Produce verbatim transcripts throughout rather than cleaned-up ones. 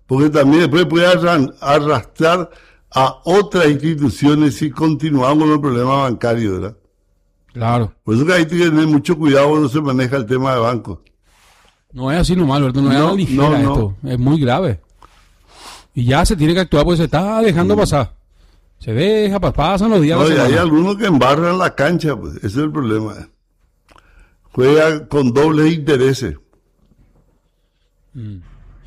Porque también después puede arrastrar a otras instituciones si continuamos con el problema bancario, ¿verdad? Claro. Por eso que hay que tener mucho cuidado cuando se maneja el tema de bancos. No es así nomás, Alberto, no, no es a la ligera no, no. esto, es muy grave. Y ya se tiene que actuar porque se está dejando mm. pasar. Se deja, pasan los días. No, y hay algunos que embarran la cancha, pues, ese es el problema. Juega con dobles intereses. Mm.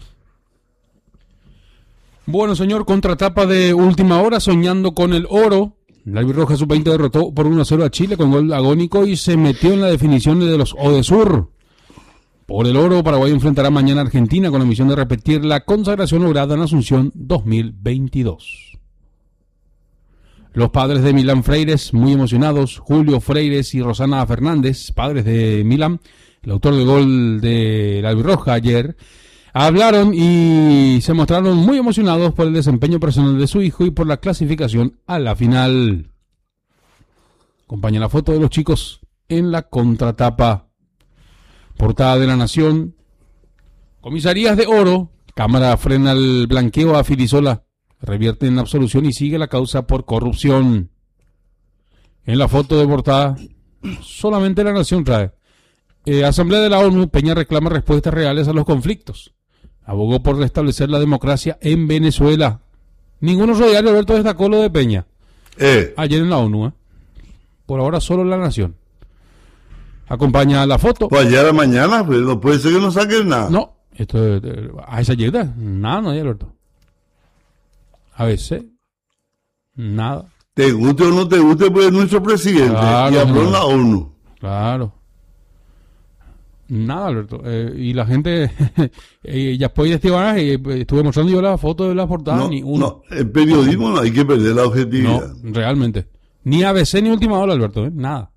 Bueno, señor, contratapa de última hora, soñando con el oro. La albirroja sub veinte derrotó por uno a cero a Chile con gol agónico y se metió en la definición de los Odesur. Por el oro, Paraguay enfrentará mañana a Argentina con la misión de repetir la consagración lograda en Asunción dos mil veintidós. Los padres de Milán Freires, muy emocionados, Julio Freires y Rosana Fernández, padres de Milán, el autor del gol de la albirroja ayer, hablaron y se mostraron muy emocionados por el desempeño personal de su hijo y por la clasificación a la final. Acompaña la foto de los chicos en la contratapa. Portada de La Nación. Comisarías de oro. Cámara frena el blanqueo a Filisola. Revierte en absolución y sigue la causa por corrupción. En la foto de portada, solamente La Nación trae. Eh, Asamblea de la ONU, Peña reclama respuestas reales a los conflictos. Abogó por restablecer la democracia en Venezuela. Ninguno diario, Alberto, destacó lo de Peña. Eh. Ayer en la ONU, ¿eh? Por ahora solo La Nación. Acompaña la foto. Pues ayer a la mañana, pues no puede ser que no saquen nada. No, esto eh, a esa llegada, nada, no hay, Alberto. A veces, nada. Te guste o no te guste, pues es nuestro presidente. Claro, y habló no. la ONU. Claro. Nada, Alberto. Eh, y la gente, eh, ya después de este eh, estuve mostrando yo la foto de la portada, No, ni uno. no, en periodismo no hay que perder la objetividad. No, realmente. Ni A B C ni Última Hora, Alberto, ¿eh? Nada.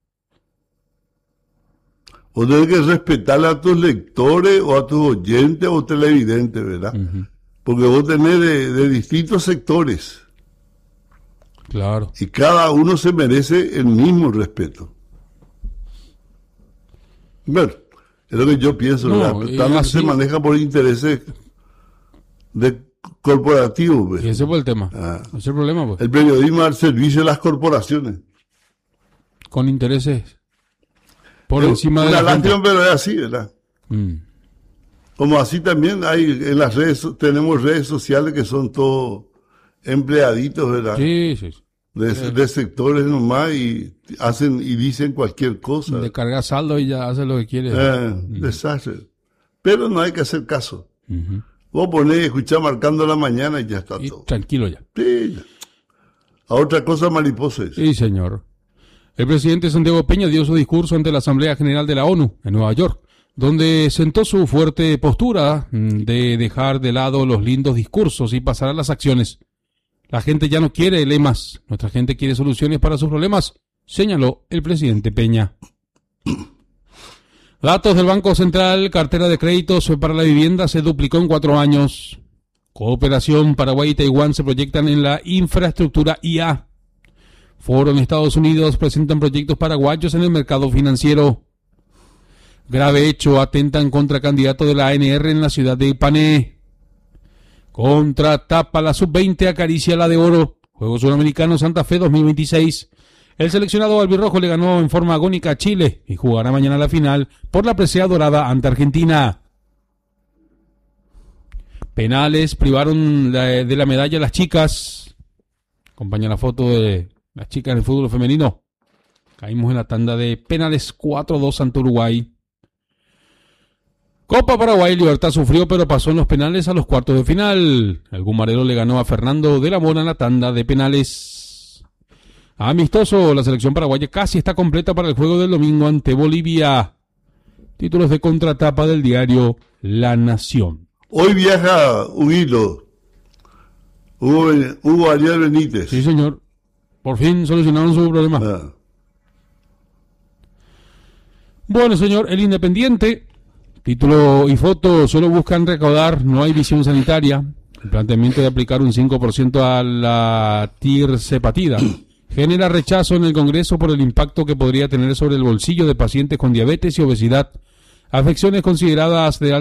Vos tenés que respetarle a tus lectores o a tus oyentes o televidentes, ¿verdad? Uh-huh. Porque vos tenés de, de distintos sectores. Claro. Y cada uno se merece el mismo respeto. Bueno, es lo que yo pienso, no, ¿verdad? Tanto así, se maneja por intereses de corporativos, ¿verdad? Y ese fue el tema. Ah. Ese es el problema, pues. El periodismo al servicio de las corporaciones. Con intereses por es encima de una la gente. lástima, pero es así, ¿verdad? Mm. Como así también hay en las redes, tenemos redes sociales que son todos empleaditos, ¿verdad? Sí, sí. De, sí. de sectores nomás y hacen y dicen cualquier cosa. De cargar saldo y ya hace lo que quiere. Eh, mm. Desastre. Pero no hay que hacer caso. Uh-huh. Vos ponés y escuchás Marcando la Mañana y ya está y todo. Tranquilo ya. Sí. A otra cosa mariposa. Sí, señor. El presidente Santiago Peña dio su discurso ante la Asamblea General de la ONU en Nueva York, donde sentó su fuerte postura de dejar de lado los lindos discursos y pasar a las acciones. La gente ya no quiere lemas, nuestra gente quiere soluciones para sus problemas, señaló el presidente Peña. Datos del Banco Central, cartera de créditos para la vivienda se duplicó en cuatro años. Cooperación, Paraguay y Taiwán se proyectan en la infraestructura I A. Foro en Estados Unidos presentan proyectos paraguayos en el mercado financiero. Grave hecho, atentan contra candidato de la A N R en la ciudad de Ipané. Contratapa la sub veinte, acaricia la de oro. Juegos Suramericanos Santa Fe dos mil veintiséis. El seleccionado albirrojo le ganó en forma agónica a Chile y jugará mañana la final por la presea dorada ante Argentina. Penales privaron de la medalla a las chicas. Acompaña la foto de las chicas del fútbol femenino. Caímos en la tanda de penales cuatro dos ante Uruguay. Copa Paraguay, Libertad sufrió pero pasó en los penales a los cuartos de final. El Gumarelo le ganó a Fernando de la Mora en la tanda de penales. Amistoso, la selección paraguaya casi está completa para el juego del domingo ante Bolivia. Títulos de contratapa del diario La Nación. Hoy viaja Hugo, Hugo, Hugo Ariel Benítez. Sí, señor. Por fin solucionaron su problema. Ah. Bueno, señor, el Independiente, título y foto, solo buscan recaudar, no hay visión sanitaria. El planteamiento de aplicar un cinco por ciento a la tirzepatida genera rechazo en el Congreso por el impacto que podría tener sobre el bolsillo de pacientes con diabetes y obesidad, afecciones consideradas de alta